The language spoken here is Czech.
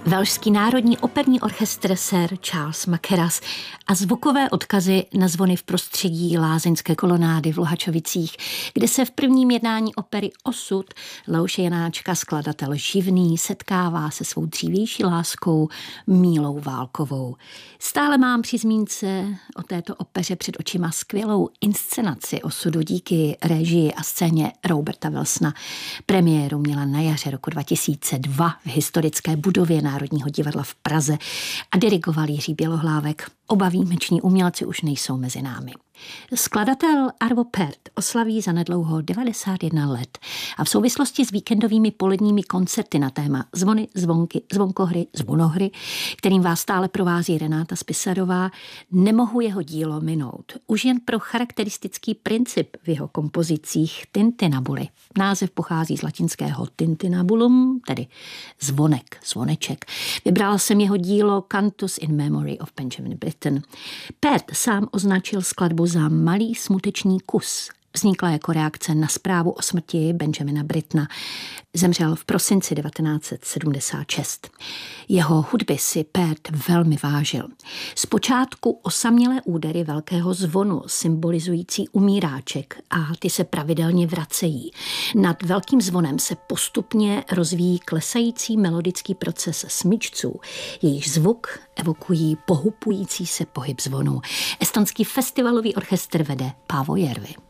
Velšský národní operní orchestr Sir Charles Mackerras a zvukové odkazy na zvony v prostředí lázeňské kolonády v Luhačovicích, kde se v prvním jednání opery Osud Leoše Janáčka, skladatel živný, setkává se svou dřívější láskou Mílou Válkovou. Stále mám při zmínce o této opeře před očima skvělou inscenaci Osudu díky režii a scéně Roberta Wilsona. Premiéru měla na jaře roku 2002 v historické budově Národního divadla v Praze a dirigoval Jiří Bělohlávek. Oba výjimeční umělci už nejsou mezi námi. Skladatel Arvo Pärt oslaví zanedlouho 91 let a v souvislosti s víkendovými poledními koncerty na téma zvony, zvonky, zvonkohry, zvonohry, kterým vás stále provází Renáta Spisarová, nemohu jeho dílo minout. Už jen pro charakteristický princip v jeho kompozicích tintinabuli. Název pochází z latinského tintinabulum, tedy zvonek, zvoneček. Vybrala jsem jeho dílo Cantus in Memory of Benjamin Britten. Pärt sám označil skladbu za malý smutečný kus. Vznikla jako reakce na zprávu o smrti Benjamina Brittena. Zemřel v prosinci 1976. Jeho hudby si Pärt velmi vážil. Zpočátku osamělé údery velkého zvonu symbolizující umíráček a ty se pravidelně vracejí. Nad velkým zvonem se postupně rozvíjí klesající melodický proces smyčců. Jejich zvuk evokují pohupující se pohyb zvonů. Estonský festivalový orchestr vede Paavo Järvi.